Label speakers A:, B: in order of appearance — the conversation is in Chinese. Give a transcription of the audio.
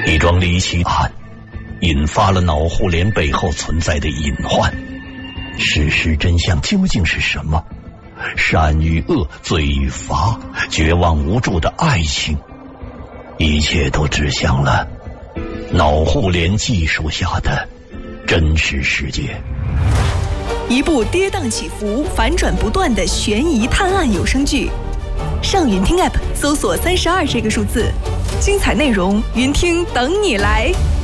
A: 一桩离奇案引发了脑互联背后存在的隐患，事实真相究竟是什么？善与恶，罪与罚，绝望无助的爱情，一切都指向了脑互联技术下的真实世界。
B: 一部跌宕起伏、反转不断的悬疑探案有声剧，上云听 App 搜索32这个数字，精彩内容，云听等你来。